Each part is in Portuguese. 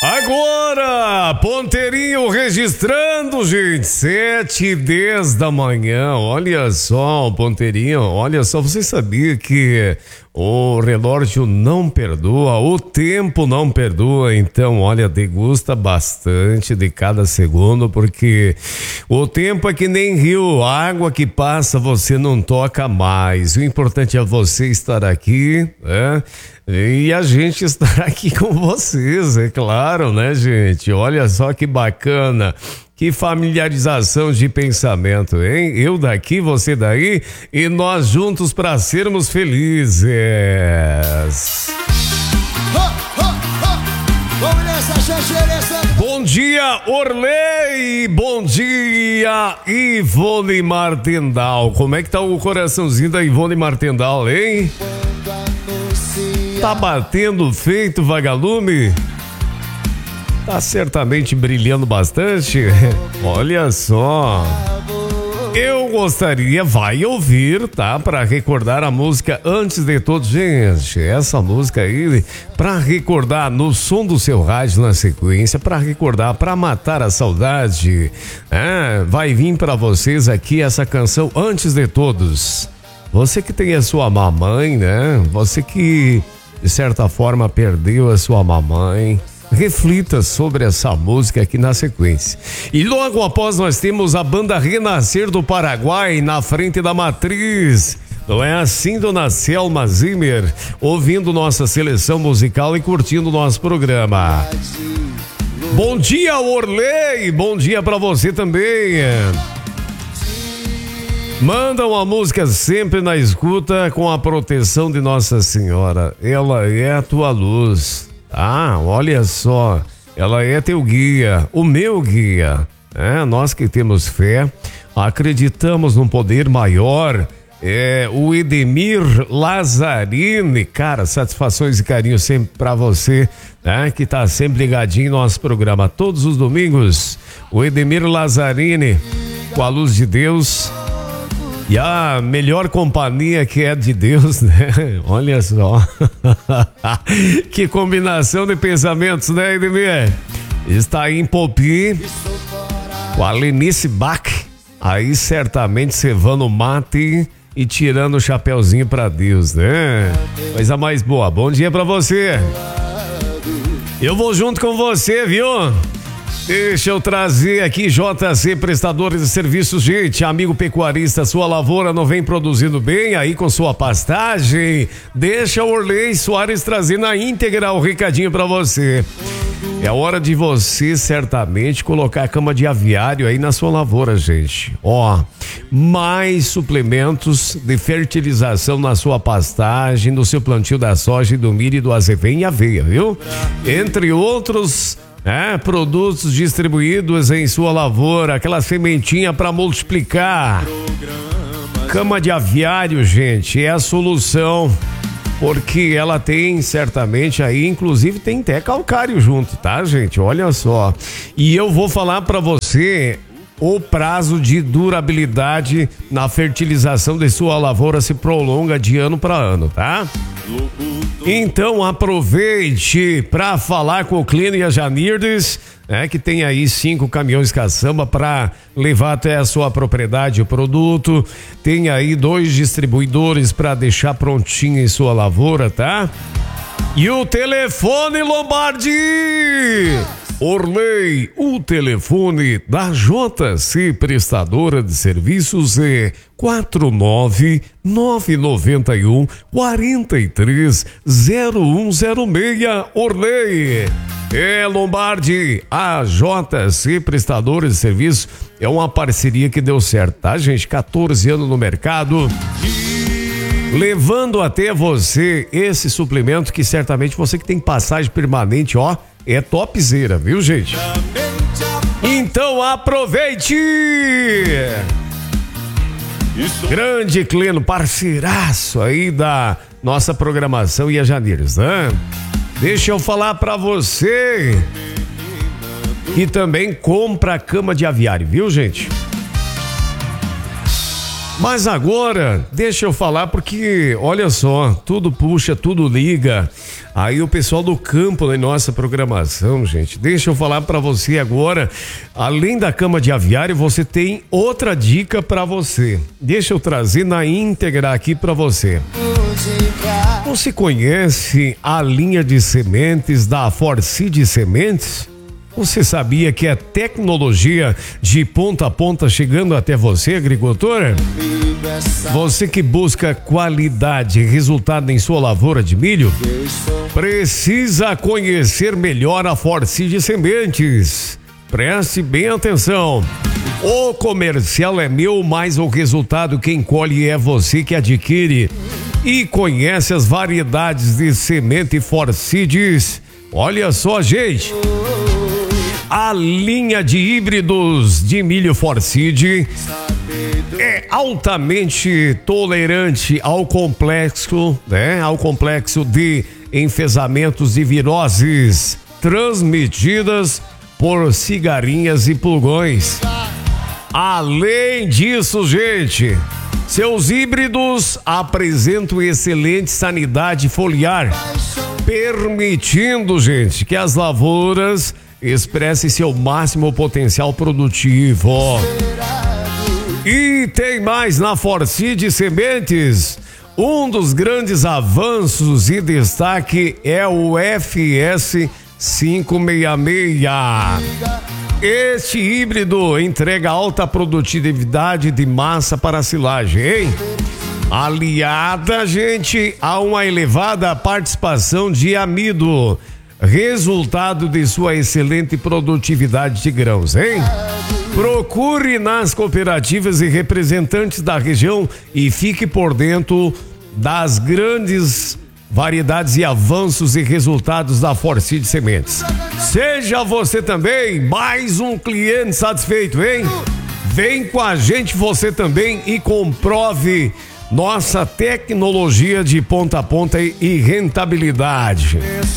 Agora, ponteirinho registrando, gente, 7h10 da manhã, olha só o ponteirinho, olha só, você sabia que o relógio não perdoa, o tempo não perdoa, então olha, degusta bastante de cada segundo, porque o tempo é que nem rio, água que passa você não toca mais, o importante é você estar aqui, né? E a gente está aqui com vocês, é claro, né, gente? Olha só que bacana, que familiarização de pensamento, hein? Eu daqui, você daí e nós juntos para sermos felizes. Bom dia, Orley! Bom dia, Ivone Martendal. Como é que tá o coraçãozinho da Ivone Martendal, hein? Tá batendo feito vagalume? Tá certamente brilhando bastante. Olha só. Eu gostaria, vai ouvir, tá? Pra recordar a música Antes de Todos. Gente, essa música aí, pra recordar no som do seu rádio na sequência, pra recordar, pra matar a saudade, vai vir pra vocês aqui essa canção Antes de Todos. Você que tem a sua mamãe, né? Você que de certa forma perdeu a sua mamãe, reflita sobre essa música aqui na sequência. E logo após nós temos a banda Renascer do Paraguai na frente da matriz. Não é assim, dona Selma Zimmer, ouvindo nossa seleção musical e curtindo nosso programa. Bom dia, Orley, bom dia pra você também. Manda uma música sempre na escuta com a proteção de Nossa Senhora. Ela é a tua luz. Ah, olha só. Ela é teu guia, o meu guia. Nós que temos fé, acreditamos num poder maior. O Edemir Lazzarini. Cara, satisfações e carinho sempre pra você, que tá sempre ligadinho em nosso programa todos os domingos. O Edemir Lazzarini, com a luz de Deus. E a melhor companhia que é de Deus, né? Olha só. Que combinação de pensamentos, né, Edemir? Está aí em Popi, com a Lenice Bach. Aí certamente cevando mate e tirando o chapeuzinho pra Deus, né? Coisa mais boa. Bom dia pra você. Eu vou junto com você, viu? Deixa eu trazer aqui JC Prestadores de Serviços. Gente, amigo pecuarista, sua lavoura não vem produzindo bem aí com sua pastagem? Deixa o Orley Soares trazer na íntegra o recadinho pra você. É hora de você certamente colocar a cama de aviário aí na sua lavoura, gente. Mais suplementos de fertilização na sua pastagem, no seu plantio da soja e do milho e do azevém e aveia, viu? Entre outros produtos distribuídos em sua lavoura, aquela sementinha para multiplicar. Cama de aviário, gente, é a solução, porque ela tem certamente aí, inclusive tem até calcário junto, tá, gente? Olha só. E eu vou falar para você, o prazo de durabilidade na fertilização de sua lavoura se prolonga de ano para ano, tá? Então aproveite para falar com o Clínica Janirdes, que tem aí 5 caminhões caçamba para levar até a sua propriedade o produto. Tem aí 2 distribuidores para deixar prontinho em sua lavoura, tá? E o telefone, Lombardi! Orley, o telefone da JC Prestadora de Serviços é 49991 Orley. Lombardi, a JC Prestadora de Serviços é uma parceria que deu certo, tá, gente? 14 anos no mercado, levando até você esse suplemento que certamente você que tem passagem permanente, é topzera, viu, gente? Então aproveite! Grande Cleno, parceiraço aí da nossa programação e a Janeiros, né? Deixa eu falar pra você que também compra cama de aviário, viu, gente? Mas agora, deixa eu falar porque, olha só, tudo puxa, tudo liga. Aí o pessoal do campo na nossa programação, gente, deixa eu falar pra você agora, além da cama de aviário, você tem outra dica pra você. Deixa eu trazer na íntegra aqui pra você. Você conhece a linha de sementes da Forseed Sementes? Você sabia que é tecnologia de ponta a ponta chegando até você, agricultor? Você que busca qualidade e resultado em sua lavoura de milho, precisa conhecer melhor a Forseed Sementes. Preste bem atenção. O comercial é meu, mas o resultado quem colhe é você que adquire. E conhece as variedades de semente Forseeds. Olha só, gente. A linha de híbridos de milho Forseed é altamente tolerante ao complexo, ao complexo de enfesamentos e viroses transmitidas por cigarinhas e pulgões. Além disso, gente, seus híbridos apresentam excelente sanidade foliar, permitindo, gente, que as lavouras expresse seu máximo potencial produtivo. E tem mais na Forseed Sementes. Um dos grandes avanços e destaque é o FS 566. Este híbrido entrega alta produtividade de massa para silagem, hein? Aliada, gente, a uma elevada participação de amido, resultado de sua excelente produtividade de grãos, hein? Procure nas cooperativas e representantes da região e fique por dentro das grandes variedades e avanços e resultados da Forseed Sementes. Seja você também mais um cliente satisfeito, hein? Vem com a gente você também e comprove nossa tecnologia de ponta a ponta e rentabilidade.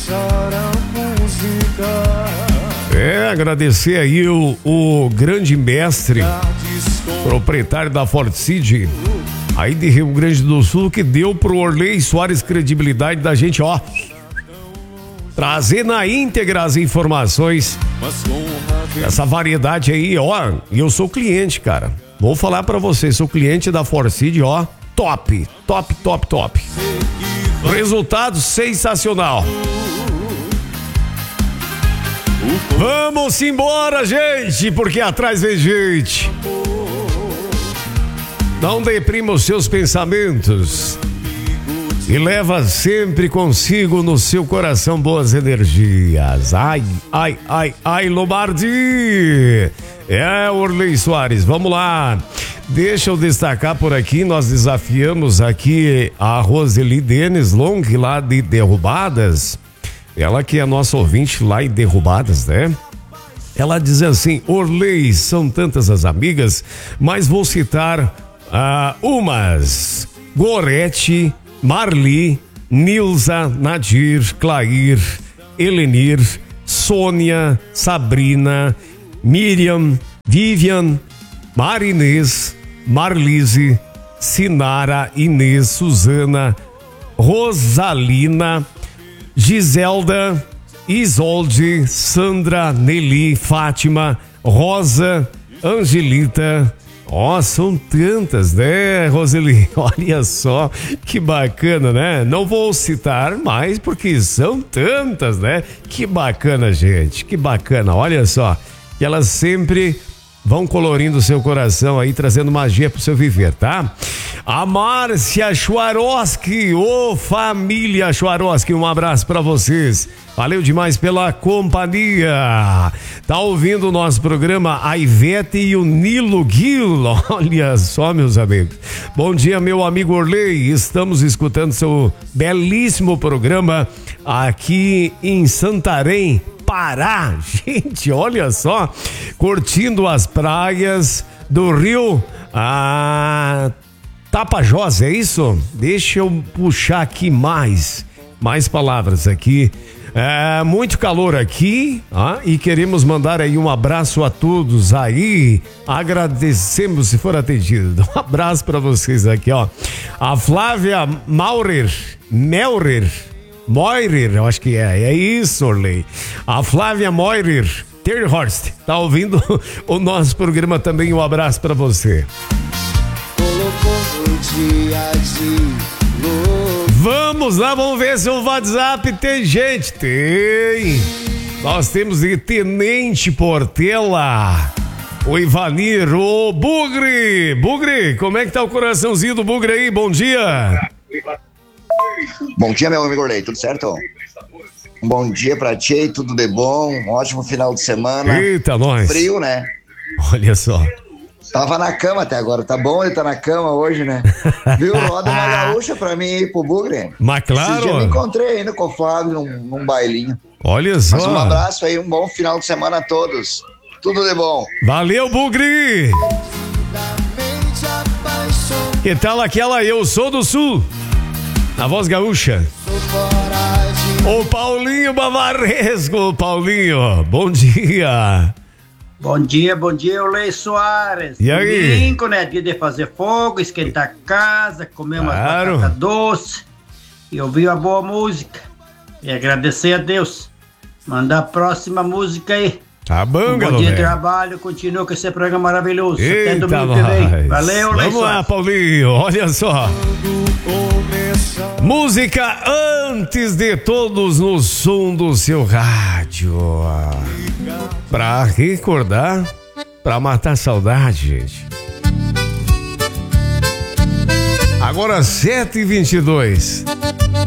Agradecer aí o grande mestre, proprietário da Forseed, aí de Rio Grande do Sul, que deu pro Orley Soares credibilidade da gente, ó, trazer na íntegra as informações dessa variedade aí, ó. E eu sou cliente, cara. Vou falar pra vocês, sou cliente da Forseed, ó. Top. Resultado sensacional. Vamos embora, gente, porque atrás vem gente. Não deprima os seus pensamentos e leva sempre consigo no seu coração boas energias. Ai, Lombardi. Orley Soares, vamos lá. Deixa eu destacar por aqui, nós desafiamos aqui a Roseli Denis Long, lá de Derrubadas. Ela que é nossa ouvinte lá em Derrubadas, né? Ela diz assim: Orley, são tantas as amigas, mas vou citar umas: Gorete, Marli, Nilza, Nadir, Clair, Elenir, Sônia, Sabrina, Miriam, Vivian, Marinês, Marlise, Sinara, Inês, Suzana, Rosalina, Giselda, Isolde, Sandra, Nelly, Fátima, Rosa, Angelita. Ó, são tantas, né, Roseli? Olha só, que bacana, né? Não vou citar mais porque são tantas, né? Que bacana, gente, que bacana. Olha só, que elas sempre vão colorindo o seu coração aí, trazendo magia pro seu viver, tá? A Márcia Schwaroski, família Schwaroski, um abraço pra vocês. Valeu demais pela companhia. Tá ouvindo o nosso programa a Ivete e o Nilo Gil. Olha só, meus amigos. Bom dia, meu amigo Orley. Estamos escutando seu belíssimo programa aqui em Santarém, Pará. Gente, olha só, curtindo as praias do rio Tapajós, é isso? Deixa eu puxar aqui mais palavras aqui Muito calor aqui, e queremos mandar aí um abraço a todos aí. Agradecemos se for atendido. Um abraço para vocês aqui, ó. A Flávia Maurer, eu acho que é isso, Orley. A Flávia Maurer Terhorst tá ouvindo o nosso programa também. Um abraço para você. Vamos lá, vamos ver se o WhatsApp tem gente. Tem. Nós temos de Tenente Portela, o Ivanir, o Bugre. Bugre, como é que tá o coraçãozinho do Bugre aí? Bom dia. Bom dia, meu amigo Orley, tudo certo? Um bom dia pra ti, tudo de bom, um ótimo final de semana. Eita, nós. Frio, né? Olha só. Tava na cama até agora, tá bom ele tá na cama hoje, né? Viu? Roda uma gaúcha pra mim aí pro Bugre. Mas claro. Esse dia eu me encontrei ainda com o Flávio num bailinho. Olha só. Mas um abraço aí, um bom final de semana a todos. Tudo de bom. Valeu, Bugre. Que tal aquela Eu Sou do Sul? Na voz gaúcha. O Paulinho Bavaresco. Paulinho, bom dia. Bom dia, Orley Soares. E aí? Domingo, né? Dia de fazer fogo, esquentar a casa, comer umas batatas doces e ouvir uma boa música. E agradecer a Deus. Mandar a próxima música aí. Tá bom, bom dia de trabalho, continua com esse programa maravilhoso. Eita, até domingo que vem. Valeu, Orley Vamos Soares. lá, Paulinho, olha só. Música antes de todos no som do seu rádio. Pra recordar, pra matar a saudade, gente. Agora 7h22.